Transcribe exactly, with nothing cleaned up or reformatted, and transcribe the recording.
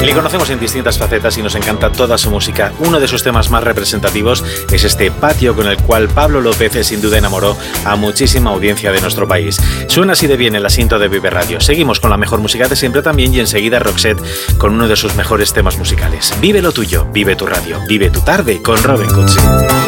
Le conocemos en distintas facetas y nos encanta toda su música. Uno de sus temas más representativos es este Patio, con el cual Pablo López sin duda enamoró a muchísima audiencia de nuestro país. Suena así de bien el asiento de Vive Radio. Seguimos con la mejor música de siempre también, y enseguida Roxette con uno de sus mejores temas musicales. Vive lo tuyo, vive tu radio, vive tu tarde con Robin Cutsi.